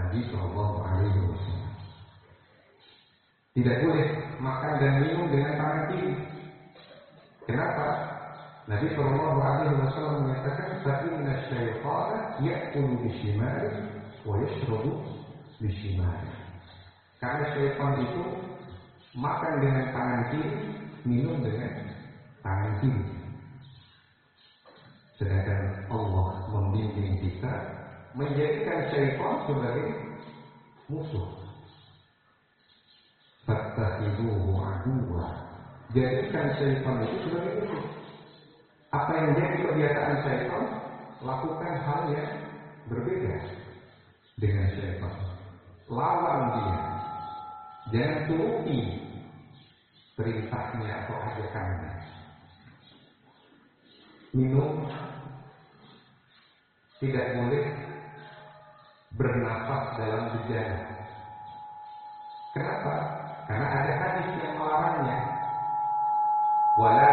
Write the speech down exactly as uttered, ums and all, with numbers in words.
Nabi Shallallahu Alaihi Wasallam. Tidak boleh makan dan minum dengan tangan kiri. Kenapa? Nabi Shallallahu Alaihi Wasallam menyatakan, "Fa'inna syaitana ya'kulu bishimali wa yashrabu bishimali." Karena syaitan itu makan dengan tangan kiri, minum dengan tangan kiri. Sedangkan Allah membimbing kita menjadikan syaitan sebagai musuh. Fattakhiduhu aduwwa. Jadikan syaitan itu sebagai musuh. Apa yang jadi kebiasaan syaitan, lakukan hal yang berbeda dengan syaitan. Lawan dia. Jangan turuti perintahnya atau ajakannya. Minum tidak boleh bernafas dalam bejana. Kenapa? Karena ada hadis yang melarangnya. Wala